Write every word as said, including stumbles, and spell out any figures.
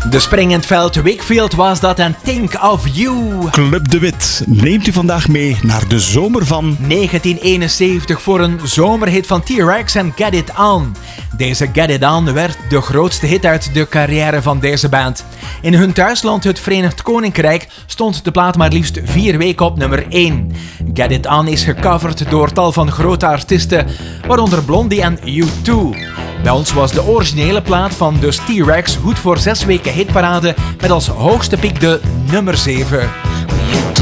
De spring in het veld Wakefield was dat en Think of You. Club de Wit neemt u vandaag mee naar de zomer van negentien eenenzeventig voor een zomerhit van T-Rex en Get It On. Deze Get It On werd de grootste hit uit de carrière van deze band. In hun thuisland, het Verenigd Koninkrijk, stond de plaat maar liefst vier weken op nummer één. Get It On is gecoverd door tal van grote artiesten, waaronder Blondie en U twee. Bij ons was de originele plaat van dus T-Rex goed voor zes weken hitparade met als hoogste piek de nummer zeven.